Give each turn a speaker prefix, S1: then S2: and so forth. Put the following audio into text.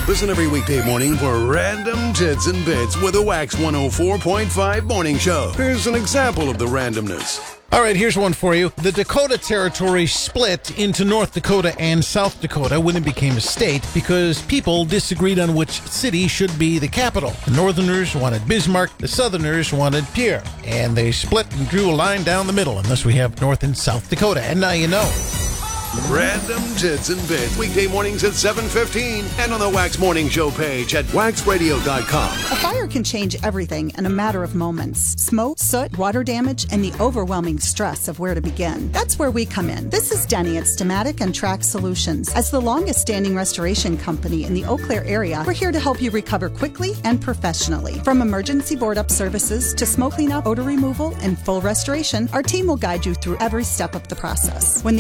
S1: Listen every weekday morning for Random Tits and Bits with a Wax 104.5 morning show. Here's an example of the randomness.
S2: All right, here's one for you. The Dakota Territory split into North Dakota and South Dakota when it became a state because people disagreed on which city should be the capital. The Northerners wanted Bismarck, the Southerners wanted Pierre, and they split and drew a line down the middle, and thus we have North and South Dakota. And now you know.
S1: Random Tits and Bits, weekday mornings at 7:15 and on the Wax Morning Show page at waxradio.com.
S3: A fire can change everything in a matter of moments. Smoke, soot, water damage, and the overwhelming stress of where to begin. That's where we come in. This is Denny at Stamatic and Track Solutions. As the longest standing restoration company in the Eau Claire area, we're here to help you recover quickly and professionally. From emergency board-up services to smoke cleanup, odor removal, and full restoration, our team will guide you through every step of the process. When the